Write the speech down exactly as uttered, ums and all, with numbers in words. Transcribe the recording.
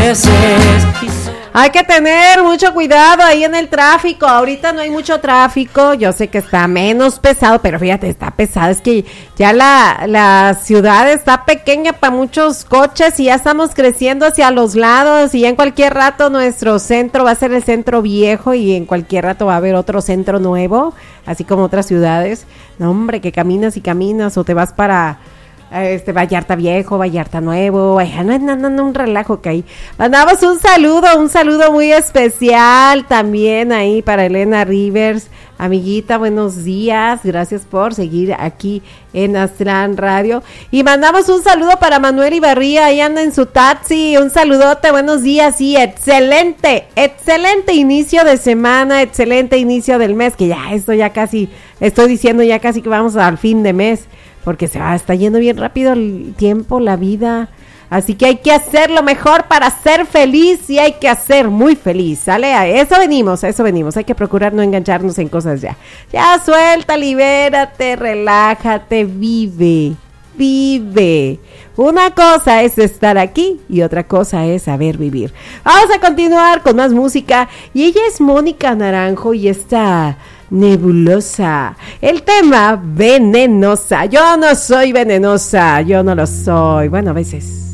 veces. Hay que tener mucho cuidado ahí en el tráfico. Ahorita no hay mucho tráfico. Yo sé que está menos pesado, pero fíjate, está pesado. Es que ya la, la ciudad está pequeña para muchos coches y ya estamos creciendo hacia los lados. Y ya en cualquier rato nuestro centro va a ser el centro viejo y en cualquier rato va a haber otro centro nuevo, así como otras ciudades. No, hombre, que caminas y caminas o te vas para... Este, Vallarta Viejo, Vallarta Nuevo, ay, no, no, no, no, un relajo que hay. Mandamos un saludo, un saludo muy especial también ahí para Elena Rivers, amiguita, buenos días, gracias por seguir aquí en Aztlán Radio. Y mandamos un saludo para Manuel Ibarría, ahí anda en su taxi, un saludote, buenos días, y excelente, excelente inicio de semana, excelente inicio del mes, que ya esto ya casi, estoy diciendo ya casi que vamos al fin de mes, porque se va, está yendo bien rápido el tiempo, la vida, así que hay que hacer lo mejor para ser feliz y hay que hacer muy feliz, ¿sale? A eso venimos, a eso venimos, hay que procurar no engancharnos en cosas ya, ya suelta, libérate, relájate, vive, vive. Una cosa es estar aquí y otra cosa es saber vivir. Vamos a continuar con más música y ella es Mónica Naranjo y está... Nebulosa, el tema venenosa. Yo no soy venenosa, yo no lo soy, bueno, a veces